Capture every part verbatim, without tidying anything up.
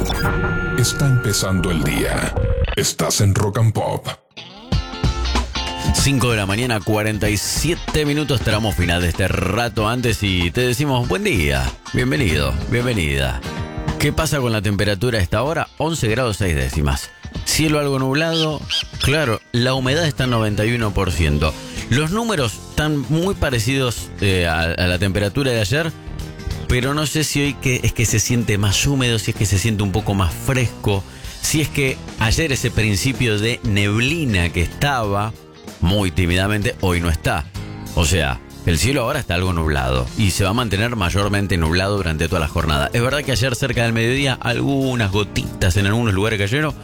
Está empezando el día. Estás en Rock and Pop. cinco de la mañana, cuarenta y siete minutos. Tramo final de este rato antes y te decimos buen día. Bienvenido, bienvenida. ¿Qué pasa con la temperatura a esta hora? once grados seis décimas. Cielo algo nublado. Claro, la humedad está en noventa y uno por ciento. Los números están muy parecidos eh, a, a la temperatura de ayer, pero no sé si hoy que es que se siente más húmedo, si es que se siente un poco más fresco, si es que ayer ese principio de neblina que estaba muy tímidamente, hoy no está. O sea, el cielo ahora está algo nublado y se va a mantener mayormente nublado durante toda la jornada. Es verdad que ayer cerca del mediodía algunas gotitas en algunos lugares cayeron,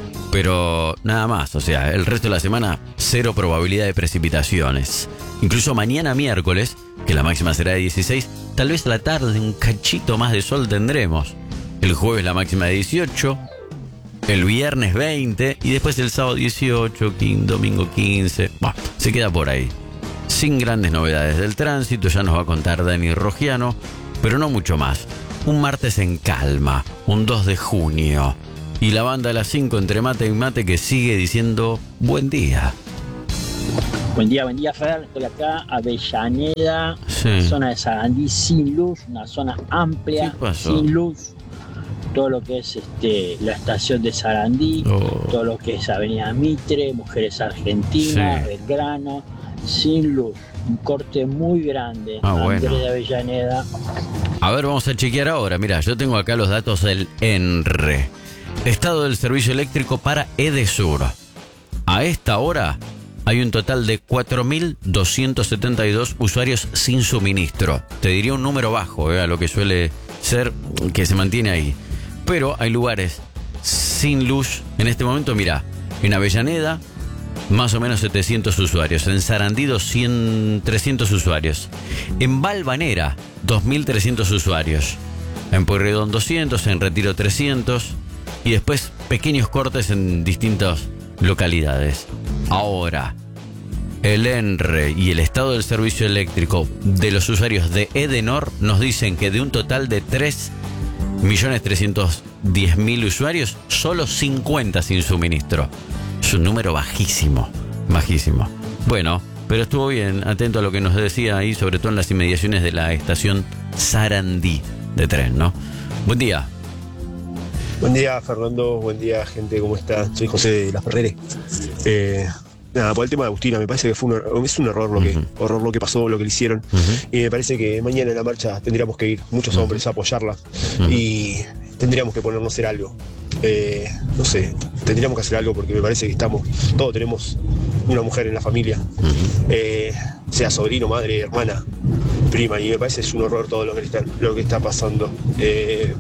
pero nada más. O sea, el resto de la semana cero probabilidad de precipitaciones. Incluso mañana miércoles, que la máxima será de dieciséis, tal vez a la tarde un cachito más de sol tendremos. El jueves la máxima de dieciocho, el viernes veinte y después el sábado dieciocho, quince, domingo quince. Bah, se queda por ahí. Sin grandes novedades del tránsito, ya nos va a contar Dani Rogiano, pero no mucho más. Un martes en calma, un dos de junio. Y la banda de las cinco entre mate y mate que sigue diciendo buen día. Buen día, buen día, Fer. Estoy acá, Avellaneda, Sí. zona de Sarandí, sin luz, una zona amplia, ¿Qué pasó? sin luz. Todo lo que es este, la estación de Sarandí, Oh. todo lo que es Avenida Mitre, Mujeres Argentinas, Sí. Belgrano, sin luz. Un corte muy grande. Ah, bueno. Andrés de Avellaneda. A ver, vamos a chequear ahora. Mira, yo tengo acá los datos del ENRE. Estado del servicio eléctrico para Edesur. A esta hora hay un total de cuatro mil doscientos setenta y dos usuarios sin suministro. Te diría un número bajo, eh, a lo que suele ser, que se mantiene ahí. Pero hay lugares sin luz. En este momento, mira, en Avellaneda, más o menos setecientos usuarios. En Sarandí, doscientos, trescientos usuarios. En Valvanera, dos mil trescientos usuarios. En Pueyrredón, doscientos. En Retiro, trescientos. Y después pequeños cortes en distintas localidades. Ahora, el ENRE y el estado del servicio eléctrico de los usuarios de Edenor nos dicen que de un total de tres millones trescientos diez mil usuarios, solo cincuenta sin suministro. Es un número bajísimo, bajísimo. Bueno, pero estuvo bien, atento a lo que nos decía ahí, sobre todo en las inmediaciones de la estación Sarandí de tren, ¿no? Buen día. Buen día, Fernando. Buen día, gente. ¿Cómo está? Soy José de Las Ferreres. Eh, nada, por el tema de Agustina, me parece que fue un, er- es un error lo que, Uh-huh. horror lo que pasó, lo que le hicieron. Uh-huh. Y me parece que mañana en la marcha tendríamos que ir, muchos Uh-huh. hombres, a apoyarla. Uh-huh. Y tendríamos que ponernos a hacer algo. Eh, no sé, tendríamos que hacer algo porque me parece que estamos, todos tenemos una mujer en la familia. Uh-huh. Eh, sea sobrino, madre, hermana, prima. Y me parece que es un horror todo lo que está, lo que está pasando. Eh,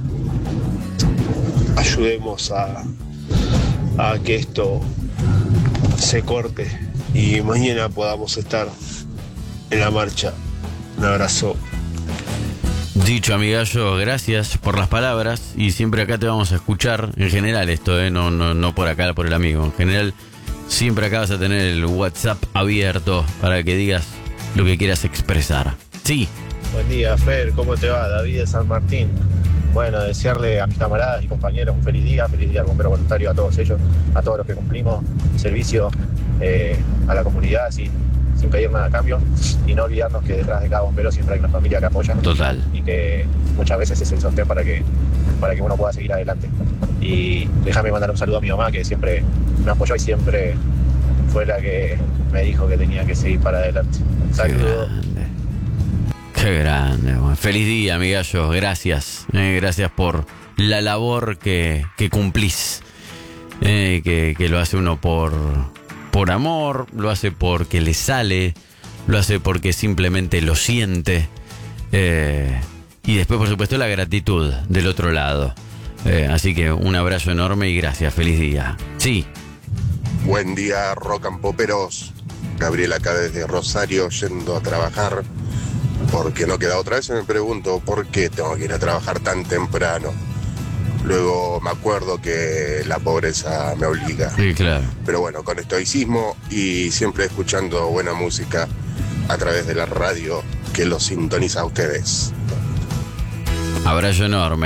ayudemos a, a que esto se corte y mañana podamos estar en la marcha. Un abrazo. Dicho, amigallo, gracias por las palabras y siempre acá te vamos a escuchar. En general esto, ¿eh? no, no, no por acá, por el amigo. En general, siempre acá vas a tener el WhatsApp abierto para que digas lo que quieras expresar. Sí. Buen día, Fer, ¿cómo te va? David de San Martín. Bueno, desearle a mis camaradas y compañeros un feliz día, feliz día al bombero voluntario, a todos ellos, a todos los que cumplimos servicio eh, a la comunidad sin, sin pedir nada a cambio, y no olvidarnos que detrás de cada bombero siempre hay una familia que apoya. Total. Y que muchas veces es el sostén para que, para que uno pueda seguir adelante. Y déjame mandar un saludo a mi mamá, que siempre me apoyó y siempre fue la que me dijo que tenía que seguir para adelante. Saludos. Qué grande. Bueno, feliz día, amigallo. Gracias. Eh, gracias por la labor que, que cumplís. Eh, que, que lo hace uno por, por amor, lo hace porque le sale, lo hace porque simplemente lo siente. Eh, y después, por supuesto, la gratitud del otro lado. Eh, así que un abrazo enorme y gracias. Feliz día. Sí. Buen día, rock and poperos. Gabriel acá desde Rosario, yendo a trabajar. Porque no queda otra vez, me pregunto por qué tengo que ir a trabajar tan temprano. Luego me acuerdo que la pobreza me obliga. Sí, claro. Pero bueno, con estoicismo y siempre escuchando buena música a través de la radio que los sintoniza a ustedes. Abrazo enorme.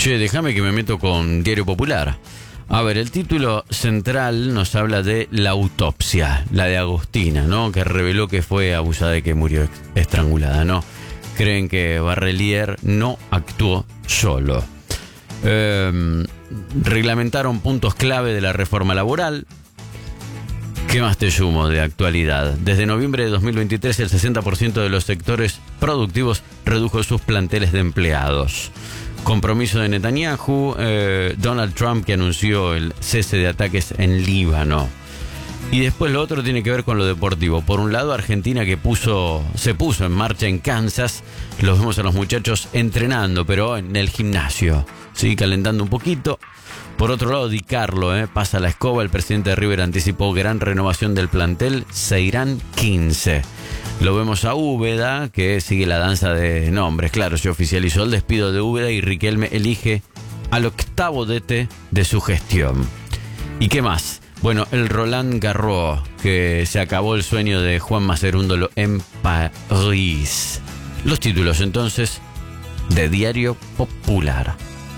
Che, déjame que me meto con Diario Popular. A ver, el título central nos habla de la autopsia, la de Agostina, ¿no? Que reveló que fue abusada y que murió estrangulada, ¿no? Creen que Barrelier no actuó solo. Eh, reglamentaron puntos clave de la reforma laboral. ¿Qué más te sumo de actualidad? Desde noviembre de dos mil veintitrés, el sesenta por ciento de los sectores productivos redujo sus planteles de empleados. Compromiso de Netanyahu, eh, Donald Trump que anunció el cese de ataques en Líbano. Y después lo otro tiene que ver con lo deportivo. Por un lado, Argentina que puso, se puso en marcha en Kansas. Los vemos a los muchachos entrenando, pero en el gimnasio, ¿sí? Calentando un poquito. Por otro lado, Di Carlo, eh, pasa la escoba. El presidente de River anticipó gran renovación del plantel. Se irán quince. Lo vemos a Úbeda, que sigue la danza de nombres. Claro, se oficializó el despido de Úbeda y Riquelme elige al octavo D T de su gestión. ¿Y qué más? Bueno, el Roland Garros, que se acabó el sueño de Juan Macerúndolo en París. Los títulos entonces de Diario Popular.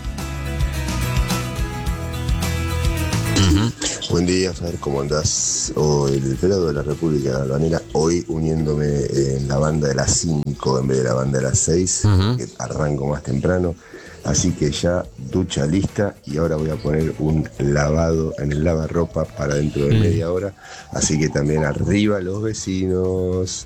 Uh-huh. Buen día, Fer, ¿cómo andás? Oh, el pelado de la República Albanera, hoy uniéndome en la banda de las cinco en vez de la banda de las seis, uh-huh. que arranco más temprano, así que ya ducha lista y ahora voy a poner un lavado en el lavarropa para dentro de uh-huh. media hora, así que también arriba los vecinos.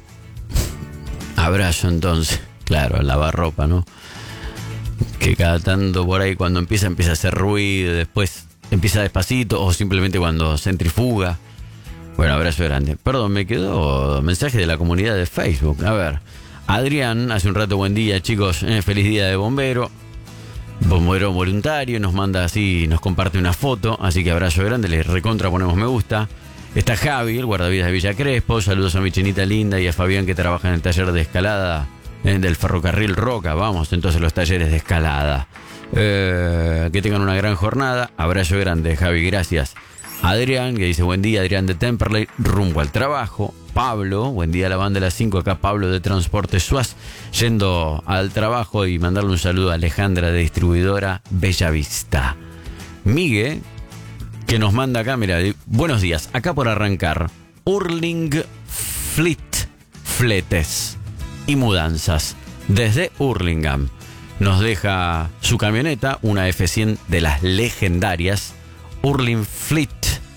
Abrazo entonces, claro, lavarropa, ¿no? Que cada tanto por ahí cuando empieza, empieza a hacer ruido, después empieza despacito o simplemente cuando centrifuga. Bueno, abrazo grande. Perdón, me quedó mensaje de la comunidad de Facebook. A ver, Adrián, hace un rato, buen día, chicos. Eh, feliz día de bombero. Bombero voluntario, nos manda así, nos comparte una foto. Así que abrazo grande, le recontra ponemos me gusta. Está Javi, el guardavidas de Villa Crespo. Saludos a mi chinita linda y a Fabián que trabaja en el taller de escalada eh, del ferrocarril Roca. Vamos, entonces los talleres de escalada. Eh, que tengan una gran jornada. Abrazo grande, Javi, gracias. Adrián, que dice buen día, Adrián de Temperley, rumbo al trabajo. Pablo, buen día a la banda de las cinco, acá Pablo de Transporte Suaz, yendo al trabajo, y mandarle un saludo a Alejandra de distribuidora Bellavista. Miguel, que nos manda acá, mira, buenos días, acá por arrancar, Hurling Fleet, fletes y mudanzas, desde Hurlingham. Nos deja su camioneta, una F cien de las legendarias, Hurling Fleet,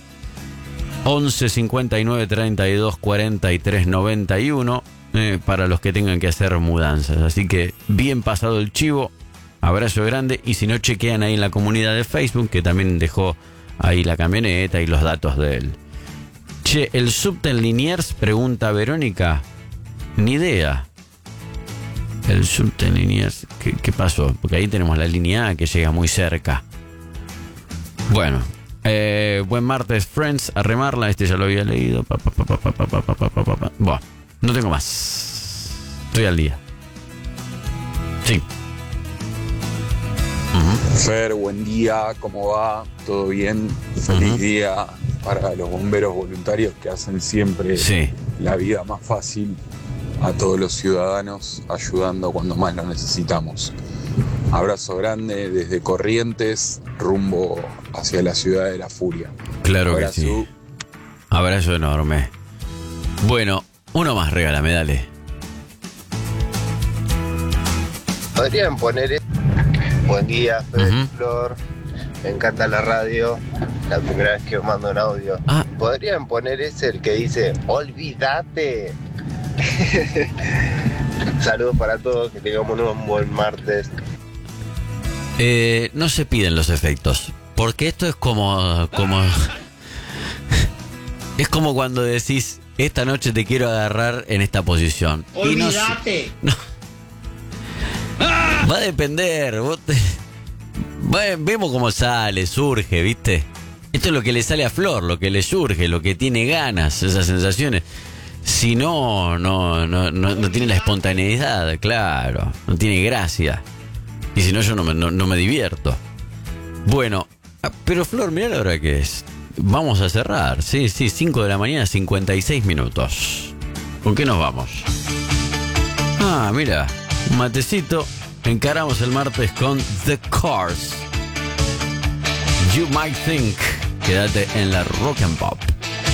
once cincuenta y nueve treinta y dos cuarenta y tres noventa y uno, eh, para los que tengan que hacer mudanzas. Así que bien pasado el chivo, abrazo grande, y si no, chequean ahí en la comunidad de Facebook, que también dejó ahí la camioneta y los datos de él. Che, ¿el subte en Liniers? Pregunta Verónica. Ni idea. El subte en Liniers, ¿qué, ¿qué pasó? Porque ahí tenemos la línea A que llega muy cerca. Bueno, eh, buen martes, friends, a remarla. Este ya lo había leído. Pa, pa, pa, pa, pa, pa, pa, pa, pa, pa. Bueno, no tengo más. Estoy al día. Sí. Uh-huh. Fer, buen día, ¿cómo va? ¿Todo bien? Feliz uh-huh. día para los bomberos voluntarios que hacen siempre sí. la vida más fácil a todos los ciudadanos, ayudando cuando más lo necesitamos. Abrazo grande desde Corrientes, rumbo hacia la ciudad de la furia. Claro Abrazo. que sí. Abrazo enorme. Bueno, uno más, regálame, dale. Podrían poner... Buen día, Fede, uh-huh. Flor. Me encanta la radio. La primera vez que os mando un audio. Ah. Podrían poner ese, el que dice, olvídate. Saludos para todos, que tengamos un buen martes. Eh, no se piden los efectos, porque esto es como, como es como cuando decís, esta noche te quiero agarrar en esta posición. Olvídate. No, no. Va a depender. Vos te, va, vemos cómo sale, surge, ¿viste? Esto es lo que le sale a Flor, lo que le surge, lo que tiene ganas, esas sensaciones. Si no, no, no, no, no tiene la espontaneidad, claro, no tiene gracia. Y si no, yo no me, no, no me divierto. Bueno, pero Flor, mirá la hora que es. Vamos a cerrar, sí, sí, cinco de la mañana, cincuenta y seis minutos. ¿Con qué nos vamos? Ah, mira, un matecito encaramos el martes con The Cars. You Might Think. Quédate en la Rock and Pop.